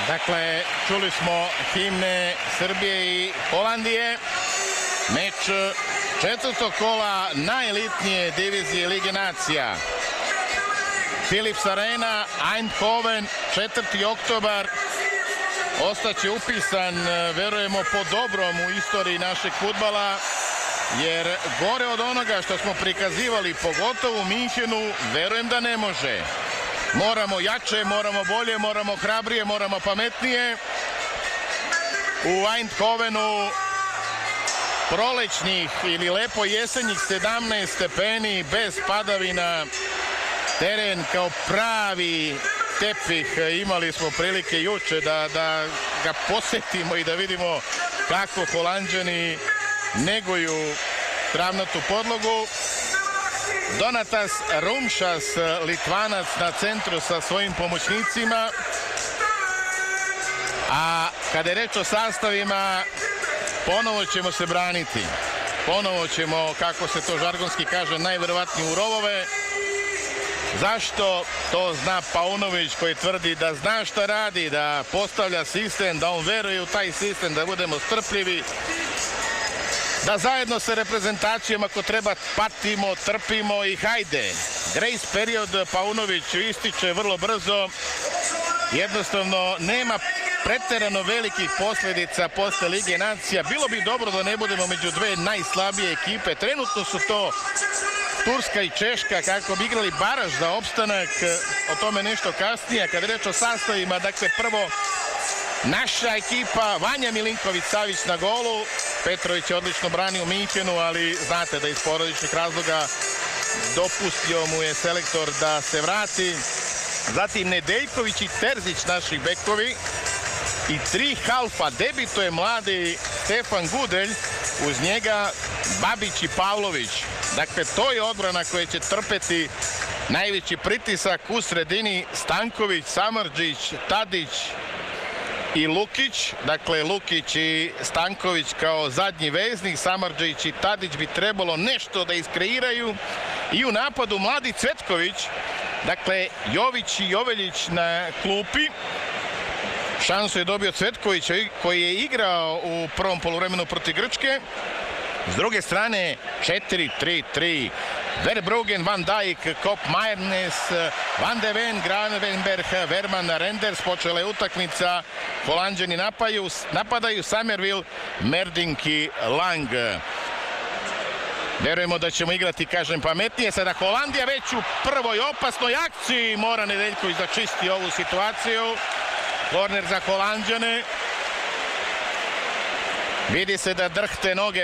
Dakle, čuli smo himne Srbije i Holandije. Meč četvrtog kola najelitnije divizije Lige nacija. Philips Arena, Eindhoven, 4. oktobar. Ostaće upisan, verujemo, po dobrom u istoriji našeg fudbala, jer gore od onoga što smo prikazivali, pogotovo u Minhenu, verujem da ne može. Moramo jače, moramo bolje, moramo hrabrije, moramo pametnije. U Eindhovenu prolećnih ili lepo jesenjih 17 stepeni, bez padavina, teren kao pravi tepih. Imali smo prilike juče da ga posetimo i da vidimo kako Holanđani neguju travnatu podlogu. Donatas Rumšas, Litvanac, na centru sa svojim pomoćnicima. A kada je reč o sastavima, ponovo ćemo se braniti. Ponovo ćemo, kako se to žargonski kaže, najverovatnije u rovove. Zašto? To zna Paunović, koji tvrdi da zna šta radi, da postavlja sistem, da on veruje u taj sistem, da budemo strpljivi, da zajedno sa reprezentacijom ako treba patimo, trpimo i hajde. Grace period Paunović ističe vrlo brzo. Jednostavno nema preterano velikih posljedica posle Lige nacija. Bilo bi dobro da ne budemo među dve najslabije ekipe. Trenutno su to Turska i Češka, kako bi igrali baraž za opstanak, o tome nešto kasnije. Kada je reč o sastavima, dakle prvo naša ekipa, Vanja Milinković-Savić na golu. Petrović je odlično branio u Minhenu, ali znate da iz porodičnih razloga dopustio mu je selektor da se vrati. Zatim Nedeljković i Terzić, naši bekovi. I 3 halfa, debituje mladi Stefan Gudelj, uz njega Babić i Pavlović. Dakle, to je odbrana koja će trpeti najveći pritisak u sredini. Stanković, Samardžić, Tadić i Lukić. Dakle, Lukić i Stanković kao zadnji veznik. Samardžić i Tadić bi trebalo nešto da iskreiraju. I u napadu mladi Cvetković. Dakle, Jović i Joveljić na klupi. Šansu je dobio Cvetković, koji je igrao u prvom poluvremenu protiv Grčke. S druge strane 4-3-3. Verbruggen, Van Dijk, Kop, Majernes, Van de Ven, Gravenberg, Verman, Renders. Počela je utakmica. Holanđani napadaju Somerville, Merdink i Lang. Verujemo da ćemo igrati, kažem, pametnije. Sada Holandija već u prvoj opasnoj akciji. Mora Nedeljković da čisti ovu situaciju. Korner za Holanđane. Vidi se da drhte noge